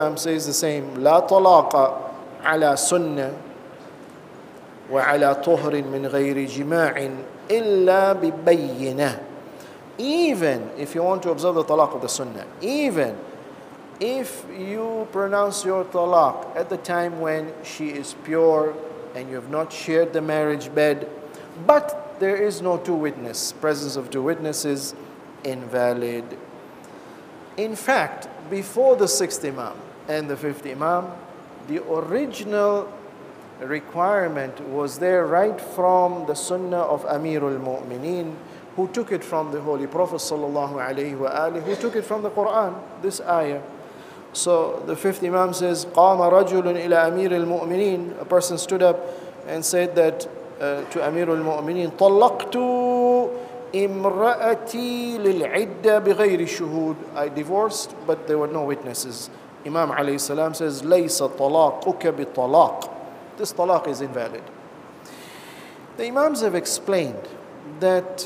says the same, لا طلاق على سنة وعلى طهر من غير جماع إلا ببينة. Even if you want to observe the talaq of the sunnah, even if you pronounce your talaq at the time when she is pure and you have not shared the marriage bed, but there is no presence of two witnesses, invalid. In fact, before the sixth Imam and the fifth Imam, the original requirement was there right from the Sunnah of Amirul Mu'mineen, who took it from the Holy Prophet sallallahu alaihi wasallam, who took it from the Quran, this ayah. So the fifth Imam says, قام رجل إلى أمير المؤمنين. A person stood up and said that to Amirul Mu'mineen, طلقت امرأتي للعدة بغير شهود. I divorced, but there were no witnesses. Imam alayhi salam says, ليس طلاقك بطلاق. This talaq is invalid. The Imams have explained that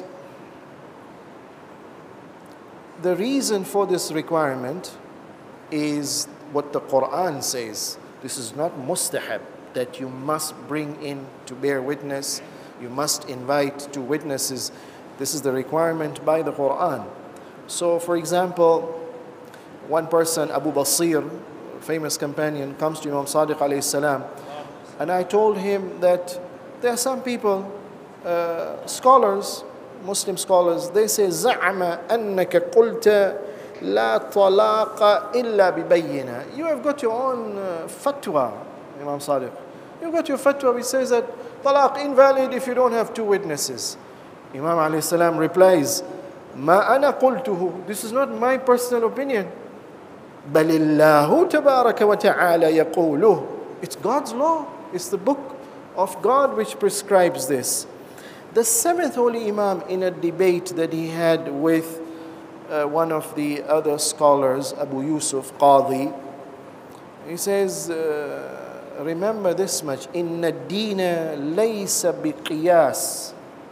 the reason for this requirement is what the Quran says. This is not mustahab, that you must bring in to bear witness, you must invite two witnesses. This is the requirement by the Quran. So for example, one person, Abu Basir, famous companion, comes to Imam Sadiq alayhi salam, and I told him that there are some people, scholars, Muslim scholars, they say, زَعَمَ أَنَّكَ قُلْتَ لَا طَلَاقَ إِلَّا بِبَيِّنَةٍ. You have got your own fatwa, Imam Sadiq. You've got your fatwa which says that talaq invalid if you don't have two witnesses. Imam alayhi salam replies, مَا أَنَا قُلْتُهُ. This is not my personal opinion. بَلِ اللَّهُ تَبَارَكَ وَتَعَالَى يَقُولُهُ. It's God's law. It's the book of God which prescribes this. The seventh Holy Imam, in a debate that he had with one of the other scholars, Abu Yusuf Qadi, he says, remember this much, إِنَّ الدِّينَ لَيْسَ بِقِيَاسٍ.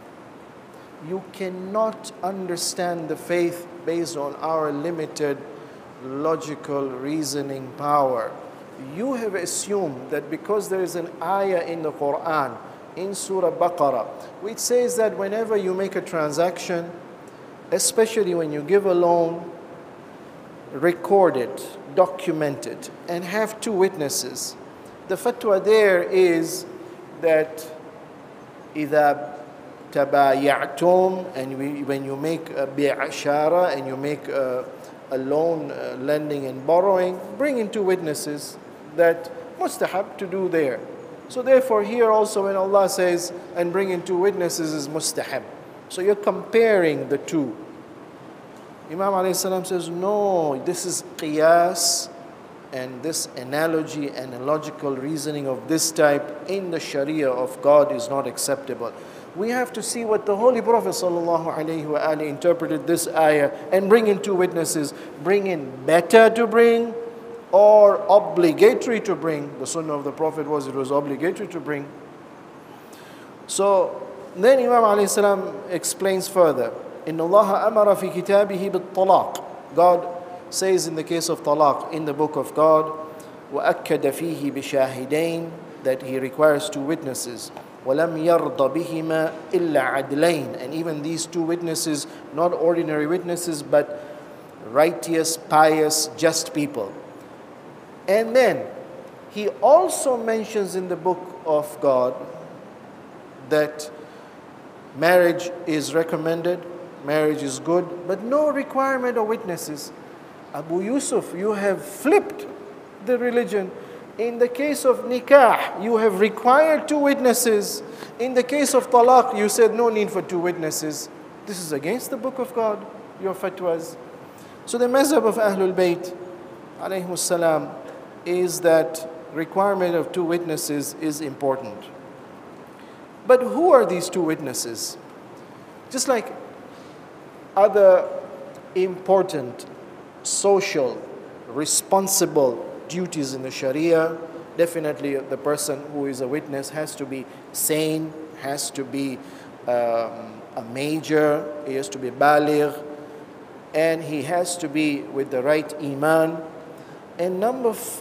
You cannot understand the faith based on our limited logical reasoning power. You have assumed that because there is an ayah in the Quran, in Surah Baqarah, which says that whenever you make a transaction, especially when you give a loan, record it, document it, and have two witnesses. The fatwa there is that إِذَا تَبَايَعْتُمْ, and when you make a bi'ashara and you make a loan, lending and borrowing, bring in two witnesses. That mustahab to do there. So therefore here also when Allah says, and bring in two witnesses, is mustahab. So you're comparing the two. Imam alayhi salam says, no, this is qiyas, and this analogy and logical reasoning of this type in the Sharia of God is not acceptable. We have to see what the Holy Prophet ﷺ interpreted this ayah and bring in two witnesses. Bring in better to bring or obligatory to bring. The sunnah of the Prophet was it was obligatory to bring. So then Imam alayhi salam explains further. إِنَّ اللَّهَ أَمَرَ فِي كِتَابِهِ بِالطَّلَاقِ. God says in the case of talaq in the book of God, وَأَكَّدَ فِيهِ بِشَاهِدَيْنِ, that he requires two witnesses. وَلَمْ يَرْضَ بِهِمَا إِلَّا عَدْلَيْنِ. And even these two witnesses, not ordinary witnesses, but righteous, pious, just people. And then he also mentions in the book of God that marriage is recommended, marriage is good, but no requirement of witnesses. Abu Yusuf, you have flipped the religion. In the case of nikah, you have required two witnesses. In the case of talaq, you said no need for two witnesses. This is against the book of God, your fatwas. So the mazhab of Ahlul Bayt, alayhimus salam, is that requirement of two witnesses is important. But who are these two witnesses? Just like other important social, responsible duties in the Sharia, definitely the person who is a witness has to be sane, has to be a major, he has to be baligh, and he has to be with the right iman. And number 4,